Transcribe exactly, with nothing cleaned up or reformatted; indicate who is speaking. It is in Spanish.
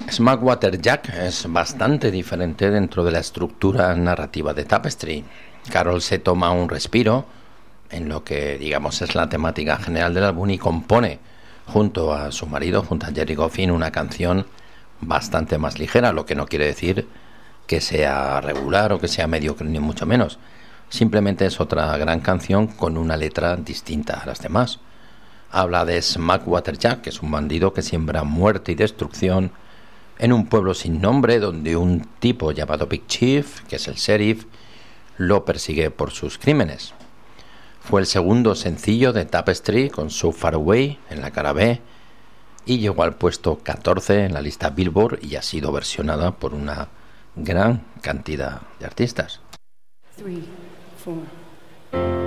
Speaker 1: Smackwater Jack es bastante diferente dentro de la estructura narrativa de Tapestry. Carol se toma un respiro en lo que, digamos, es la temática general del álbum y compone, junto a su marido, junto a Gerry Goffin, una canción bastante más ligera, lo que no quiere decir que sea regular o que sea mediocre, ni mucho menos. Simplemente es otra gran canción con una letra distinta a las demás. Habla de Smackwater Jack, que es un bandido que siembra muerte y destrucción en un pueblo sin nombre, donde un tipo llamado Big Chief, que es el sheriff, lo persigue por sus crímenes. Fue el segundo sencillo de Tapestry con So Far Away en la cara B y llegó al puesto catorce en la lista Billboard y ha sido versionada por una gran cantidad de artistas.
Speaker 2: Three, four.